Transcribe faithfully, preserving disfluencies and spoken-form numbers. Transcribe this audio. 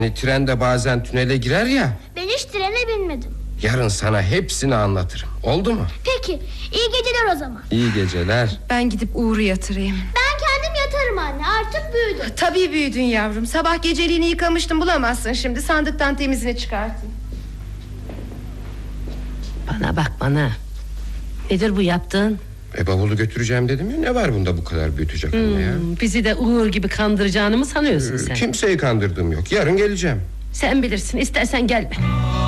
Tren de bazen tünele girer ya. Ben hiç trene binmedim. Yarın sana hepsini anlatırım. Oldu mu? Peki, iyi geceler o zaman. İyi geceler. Ben gidip Uğur'u yatırayım. Ben kendim yatarım anne, artık büyüdüm. Tabii büyüdün yavrum. Sabah geceliğini yıkamıştım, bulamazsın şimdi. Sandıktan temizini çıkartayım. Bana bak bana. Nedir bu yaptığın? E bavulu götüreceğim dedim ya. Ne var bunda bu kadar büyütecek hmm, ya? Bizi de Uğur gibi kandıracağını mı sanıyorsun ee, sen? Kimseyi kandırdığım yok. Yarın geleceğim. Sen bilirsin, istersen gelme.